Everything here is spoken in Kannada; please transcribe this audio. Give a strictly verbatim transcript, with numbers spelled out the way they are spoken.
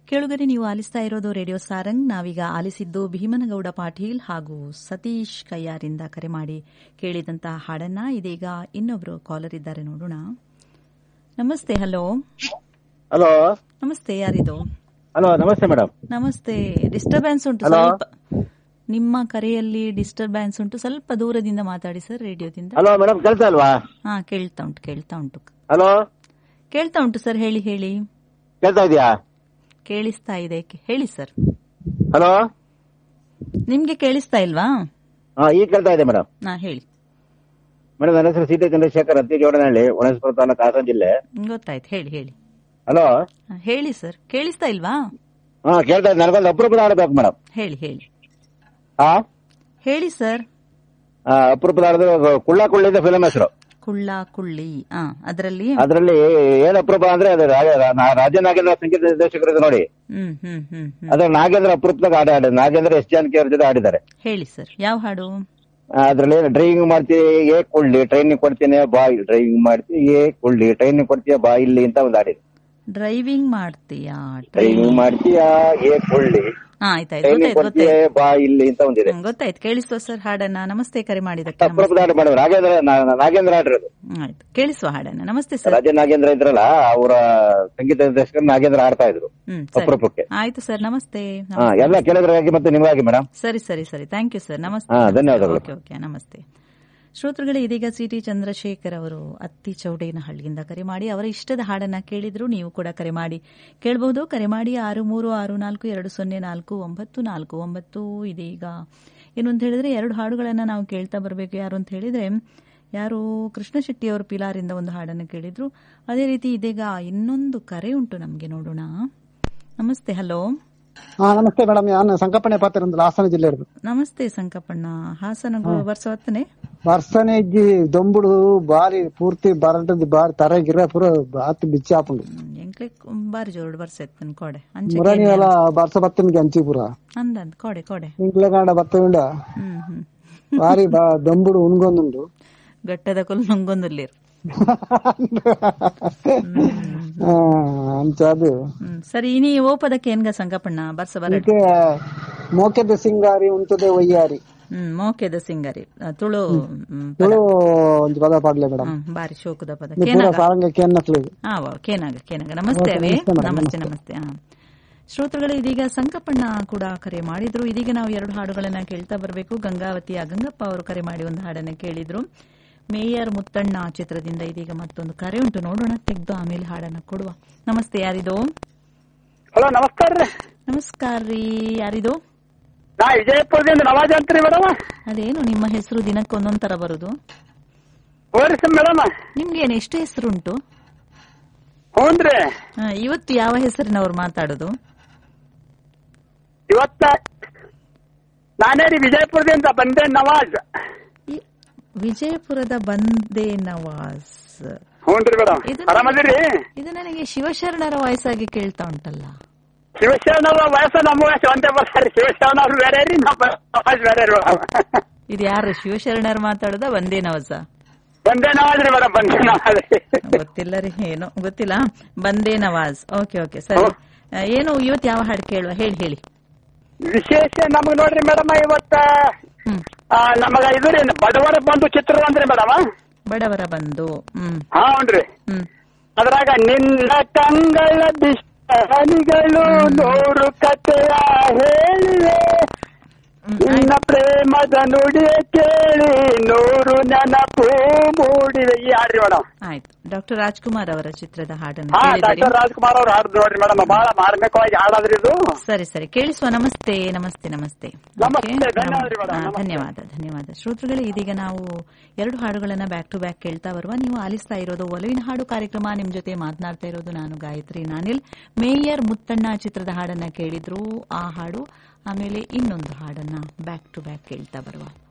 ಕೇಳುಗರೆ, ನೀವು ಆಲಿಸ್ತಾ ಇರೋದು ರೇಡಿಯೋ ಸಾರಂಗ್. ನಾವೀಗ ಆಲಿಸಿದ್ದು ಭೀಮನಗೌಡ ಪಾಟೀಲ್ ಹಾಗೂ ಸತೀಶ್ ಕಯ್ಯಾರಿಂದ ಕರೆ ಮಾಡಿ ಕೇಳಿದಂತಹ ಹಾಡನ್ನ. ಇದೀಗ ಇನ್ನೊಬ್ರು ಕಾಲರ್ ಇದ್ದಾರೆ, ನೋಡೋಣ. ನಮಸ್ತೆ. ಹಲೋ ಹಲೋ ನಮಸ್ತೆ. ಯಾರಿದು? ಹಲೋ ನಮಸ್ತೆ ಮೇಡಮ್. ನಮಸ್ತೆ. ಡಿಸ್ಟರ್ಬೆನ್ಸ್ ಉಂಟು ಸ್ವಲ್ಪ, ನಿಮ್ಮ ಕರೆಯಲ್ಲಿ ಡಿಸ್ಟರ್ಬೆನ್ಸ್ ಉಂಟು, ಸ್ವಲ್ಪ ದೂರದಿಂದ ಮಾತಾಡಿ ಸರ್, ರೇಡಿಯೋದಿಂದ. ಹಲೋ ಮೇಡಮ್, ಕೇಳ್ತಾ ಇಲ್ವಾ? ಹಾ, ಕೇಳ್ತಾ ಉಂಟು ಕೇಳ್ತಾ ಉಂಟು ಹಲೋ ಕೇಳ್ತಾ ಉಂಟು ಸರ್, ಹೇಳಿ ಹೇಳಿ. ಕೇಳ್ತಾ ಇದೆಯಾ? ಕೇಳಿಸ್ತಾ ಇದೆ, ಹೇಳಿ ಸರ್. ಹಲೋ, ನಿಮ್ಗೆ ಕೇಳಿಸ್ತಾ ಇಲ್ವಾ? ಹಾ, ಈಗ ಕೇಳ್ತಾ ಇದೆ ಮೇಡಮ್. ಹಾ, ಹೇಳಿ ಮೇಡಮ್. ನನ್ನ ಹೆಸರು ಸೀತೆ ಚಂದ್ರಶೇಖರ್, ಹತ್ತಿ ಜೋಡನಹಳ್ಳಿ, ಹೊಣಸ್ಪುರ ತಾಲೂಕು, ಹಾಸನ ಜಿಲ್ಲೆ. ಗೊತ್ತಾಯ್ತು, ಹೇಳಿ ಹೇಳಿ. ಹಲೋ, ಹೇಳಿ ಸರ್, ಕೇಳಿಸ್ತಾ ಇಲ್ವಾ? ಹಾ, ಕೇಳ್ತಾ ಇದೆ. ನನಗೊಂದು ಅಪರೂಪದ ಆಡಬೇಕು ಮೇಡಮ್. ಹೇಳಿ ಹೇಳಿ. ಹಾ, ಹೇಳಿ ಸರ್. ಅಪರೂಪದ ಆಡೋದು ಕುಳ್ಳ ಕುಳ್ಳಿದ ಫಿಲಂ ಹೆಸರು. ಕುಳ್ಳ ಕುಳ್ಳಿ. ಅದರಲ್ಲಿ ಅದರಲ್ಲಿ ಏನ್ ಅಪರೂಪ ಅಂದ್ರೆ ಅದು ರಾಜ ನಾಗೇಂದ್ರ ಸಂಗೀತ ನಿರ್ದೇಶಕರು ನೋಡಿ. ಹ್ಮ್ ಹ್ಮ್ ಹ್ಮ್ ಅದ್ರ ನಾಗೇಂದ್ರ ಅಪರೂಪದಾಗ ಆಡ ಆಡ ನಾಗೇಂದ್ರ ಎಸ್ ಜಾನಕಿ ಅವ್ರ ಜೊತೆ ಆಡಿದ್ದಾರೆ. ಹೇಳಿ ಸರ್, ಯಾವ ಹಾಡು? ಅದ್ರಲ್ಲಿ ಡ್ರೈವಿಂಗ್ ಮಾಡ್ತೀವಿ ಏ ಕುಳ್ಳಿ, ಟ್ರೈನಿಂಗ್ ಕೊಡ್ತೀನಿ ಬಾ, ಡ್ರೈವಿಂಗ್ ಮಾಡ್ತೀವಿ ಏ ಕುಳ್ಳಿ, ಟ್ರೈನಿಂಗ್ ಕೊಡ್ತೀಯ ಬಾ ಇಲ್ಲಿ ಅಂತ ಒಂದು ಹಾಡಿದೆ. ಡ್ರೈವಿಂಗ್ ಮಾಡ್ತೀಯಾ ಡ್ರೈವಿಂಗ್ ಮಾಡ್ತೀಯಾ ಏ ಕುಳ್ಳಿ, ಟ್ರೈನಿಂಗ್ ಕೊಡ್ತೀಯ ಬಾ ಇಲ್ಲಿ ಅಂತ ಒಂದಿದೆ. ಗೊತ್ತಾಯ್ತು, ಕೇಳಿಸುವ ಸರ್ ಹಾಡನ್ನ. ನಮಸ್ತೆ, ಕರೆ ಮಾಡಿದಕ್ಕೆ. ಅಪರೂಪದ ಹಾಡು ಮೇಡಮ್, ನಾಗೇಂದ್ರ ನಾಗೇಂದ್ರ ಹಾಡಿರೋದು. ಆಯ್ತು, ಕೇಳಿಸುವ ಹಾಡನ್ನ. ನಮಸ್ತೆ ಸರ್. ರಾಜ ನಾಗೇಂದ್ರ ಇದ್ರಲ್ಲ, ಅವರ ಸಂಗೀತ ನಿರ್ದೇಶಕರು ನಾಗೇಂದ್ರ ಆಡ್ತಾ ಇದ್ರು ಅಪರೂಪಕ್ಕೆ. ಆಯ್ತು ಸರ್, ನಮಸ್ತೆ. ಎಲ್ಲ ಕೇಳಿದ್ರಾಗಿ ಮತ್ತೆ ನಿಮಗಾಗಿ ಮೇಡಮ್. ಸರಿ ಸರಿ ಸರಿ, ಥ್ಯಾಂಕ್ ಯು ಸರ್. ನಮಸ್ತೆ. ಧನ್ಯವಾದಗಳು. ಓಕೆ ಓಕೆ, ನಮಸ್ತೆ. ಶ್ರೋತೃಗಳೇ, ಇದೀಗ ಸಿಟಿ ಚಂದ್ರಶೇಖರ್ ಅವರು ಅತ್ತಿ ಚೌಡೇನಹಳ್ಳಿಯಿಂದ ಕರೆ ಮಾಡಿ ಅವರ ಇಷ್ಟದ ಹಾಡನ್ನ ಕೇಳಿದ್ರು. ನೀವು ಕೂಡ ಕರೆ ಮಾಡಿ ಕೇಳಬಹುದು. ಕರೆ ಮಾಡಿ ಆರು ಮೂರು ಆರು ನಾಲ್ಕು ಎರಡು ಸೊನ್ನೆ ನಾಲ್ಕು ಒಂಬತ್ತು ನಾಲ್ಕು ಒಂಬತ್ತು. ಇದೀಗ ಏನು ಅಂತ ಹೇಳಿದ್ರೆ, ಎರಡು ಹಾಡುಗಳನ್ನ ನಾವು ಕೇಳ್ತಾ ಬರಬೇಕು. ಯಾರು ಅಂತ ಹೇಳಿದ್ರೆ, ಯಾರು ಕೃಷ್ಣ ಶೆಟ್ಟಿ ಅವರು ಪಿಲಾರಿಂದ ಒಂದು ಹಾಡನ್ನು ಕೇಳಿದ್ರು. ಅದೇ ರೀತಿ ಇದೀಗ ಇನ್ನೊಂದು ಕರೆ ಉಂಟು ನಮಗೆ, ನೋಡೋಣ. ನಮಸ್ತೆ. ಹಲೋ. ಹಾ, ನಮಸ್ತೆ ಮೇಡಮ್. ನಾನು ಸಂಕಪ್ಪಣ್ಣ ಪಾತ್ರ ಹಾಸನ ಜಿಲ್ಲೆ. ನಮಸ್ತೆ ಸಂಕಪ್ಪಣ್ಣ. ಹಾಸನ ಬರ್ಸವತ್ತನೆ ಬರ್ಸನೆ ಇಜ್ಜಿ ದೊಂಬುಡು ಬಾರಿ ಪೂರ್ತಿ ಬರಟದ ಬಾರಿ ತರ ಗಿರ ಪೂರ ಬಾತ್ ಬಿಚ್ಚಿ ಹಾಕೊಂಡು ಎಂಕ್ಲೆ ಬಾರಿ ಜೋರು ಬರ್ಸೆತ್ತನ್ ಕೊಡೆ ಮುರಣಿಯಲ್ಲ ಬರ್ಸ ಬತ್ತನಿಗೆ ಅಂಚಿ ಪೂರ ಅಂದಂದ್ ಕೊಡೆ ಕೊಡೆ ಇಂಕ್ಲೆ ಕಾಂಡ ಬತ್ತವಿಂಡ ಹ್ಮ್ ಹ್ಮ್ ಬಾರಿ ದೊಂಬುಡು ಉಣ್ಗೊಂದುಂಡು ಗಟ್ಟದ ಕೊಲ್ ನುಂಗೊಂದುಲ್ಲಿರು ಅಂಚದು. ಸರಿ, ಇನಿ ಓಪದಕ್ಕೆ ಏನ್ಗ ಸಂಕಪ್ಪಣ್ಣ ಬರ್ಸ ಬರ ಮೋಕೆದ ಸಿಂಗಾರಿ ಉಂಟದೆ ಒಯ್ಯಾರಿ. ಹ್ಮ್ ಮೋಕೆದ ಸಿಂಗಾರಿ ತುಳು ತುಳು ಒಂದು ಪದ ಪಾಡ್ಲೆ ಮೇಡಮ್. ಬಾರಿ ಶೋಕದ ಪದ ಸಾರಂಗ ಕೇನ್ನತ್ಲು. ಹಾ, ಕೇನಾಗ ಕೇನಾಗ. ನಮಸ್ತೆ ಅವೇ. ನಮಸ್ತೆ ನಮಸ್ತೆ. ಹಾ, ಶ್ರೋತೃಗಳು, ಇದೀಗ ಸಂಕಪ್ಪಣ್ಣ ಕೂಡ ಕರೆ ಮಾಡಿದ್ರು. ಇದೀಗ ನಾವು ಎರಡು ಹಾಡುಗಳನ್ನ ಕೇಳ್ತಾ ಬರಬೇಕು. ಗಂಗಾವತಿಯ ಗಂಗಪ್ಪ ಅವರು ಕರೆ ಮಾಡಿ ಒಂದು ಹಾಡನ್ನ ಕೇಳಿದ್ರು. ಮೇಯರ್ ಮುತ್ತಣ್ಣ ಚಿತ್ರದಿಂದ ಇದೀಗ ಮತ್ತೊಂದು ಕರೆ ಉಂಟು, ನೋಡೋಣ, ತೆಗೆದು ಆಮೇಲೆ ಹಾಡನ್ನ ಕೊಡುವ. ನಮಸ್ತೆ, ಯಾರಿದು? ಹಲೋ, ನಮಸ್ಕಾರ ರೀ. ನಮಸ್ಕಾರ ರೀ, ಯಾರಿದು? ನಾ ವಿಜಯಪುರದಿಂದ ನವಾಜ್ ಅಂತ್ರಿ ಮೇಡಮ್. ಅದೇನು ನಿಮ್ಮ ಹೆಸರು ದಿನಕ್ಕೆ ಒಂದೊಂದ್ ತರ ಬರುದು? ಮೇಡಮ್, ನಿಮ್ಗೇನು ಎಷ್ಟು ಹೆಸರುಂಟು? ಹ್ಞೂನ್ರಿ. ಇವತ್ತು ಯಾವ ಹೆಸರಿನವ್ರು ಮಾತಾಡುದು? ಇವತ್ತ ನಾನೇ ರೀ ವಿಜಯಪುರದಿಂದ ಬಂದೆ ನವಾಜ್. ವಿಜಯಪುರದ ಬಂದೆ ನವಾಜ್. ಹ್ಞೂನ್ರಿ ಮೇಡಮ್, ಆರಾಮದಿರಿ? ಇದು ನನಗೆ ಶಿವಶರಣರ ವಯಸ್ಸಾಗಿ ಕೇಳ್ತಾ ಉಂಟಲ್ಲ. ಶಿವಶರಣರ ವಯಸ್ಸು ನಮ್ಮ ವಯಸ್ಸು ಒಂದೇ ಬರ್ತಾರೆ. ಶಿವಶರಣರು ಬೇರೆ ರೀ, ನವಾಜ್ ಬೇರೆ. ಇದು ಯಾರು ಶಿವಶರಣರು ಮಾತಾಡುದ? ಬಂದೇ ನವಾಜ? ಬಂದೇ ನವಾಜ್ ರೀ ಮೇಡಮ್, ಬಂದೇ ನವಾಜ್. ಗೊತ್ತಿಲ್ಲ ರೀ, ಏನೋ ಗೊತ್ತಿಲ್ಲ. ಬಂದೇ ನವಾಜ್. ಓಕೆ ಓಕೆ, ಸರಿ. ಏನು ಇವತ್ತು ಯಾವ ಹಾಡು ಕೇಳುವ? ಹೇಳಿ ಹೇಳಿ. ವಿಶೇಷ ನಮಗ್ ನೋಡ್ರಿ ಮೇಡಮ್, ಇವತ್ತ ನಮಗ ಇದು ರೀ ಬಡವರ ಬಂಧು ಚಿತ್ರ ಅಂದ್ರೆ ಮೇಡಮ್. ಬಡವರ ಬಂಧು. ಹ್ಮ್ ಹೌನ್ರಿ. ಹ್ಮ್ ಅದ್ರಾಗ ನಿನ್ನ ಕಂಗಳ ಬಿಷ್ಟಗಳು ನೂರು ಕಥೆಯ ಹೇಳಿವೆ, ನಿನ್ನ ಪ್ರೇಮದ ನುಡಿಯ ಕೇಳಿ ನೂರು ನೆನಪು ಮೂಡಿವೆ. ಈ ಹಾಡ್ರಿ ಮೇಡಮ್. ಆಯ್ತು, ಡಾಕ್ಟರ್ ರಾಜ್ಕುಮಾರ್ ಅವರ ಚಿತ್ರದ ಹಾಡನ್ನು. ಹಾ, ಡಾಕ್ಟರ್ ರಾಜ್ಕುಮಾರ್ ಅವ್ರು ಹಾಡ್ದು ನೋಡ್ರಿ ಮೇಡಮ್, ಬಹಳ ಮಾರ್ಮಿಕವಾಗಿ ಹಾಡಾದ್ರಿ ಇದು. ಸರಿ ಸರಿ, ಕೇಳಿಸುವ. ನಮಸ್ತೆ ನಮಸ್ತೆ ನಮಸ್ತೆ. ಧನ್ಯವಾದ ಧನ್ಯವಾದ. ಶ್ರೋತೃಗಳೇ, ಇದೀಗ ನಾವು ಎರಡು ಹಾಡುಗಳನ್ನ ಬ್ಯಾಕ್ ಟು ಬ್ಯಾಕ್ ಕೇಳ್ತಾ ಬರುವ. ನೀವು ಆಲಿಸ್ತಾ ಇರೋದು ಒಲವಿನ ಹಾಡು ಕಾರ್ಯಕ್ರಮ. ನಿಮ್ ಜೊತೆ ಮಾತನಾಡ್ತಾ ಇರೋದು ನಾನು ಗಾಯತ್ರಿ ನಾನಿಲ್. ಮೇಯರ್ ಮುತ್ತಣ್ಣ ಚಿತ್ರದ ಹಾಡನ್ನ ಕೇಳಿದ್ರು, ಆ ಹಾಡು. ಆಮೇಲೆ ಇನ್ನೊಂದು ಹಾಡನ್ನ ಬ್ಯಾಕ್ ಟು ಬ್ಯಾಕ್ ಕೇಳ್ತಾ ಬರುವ.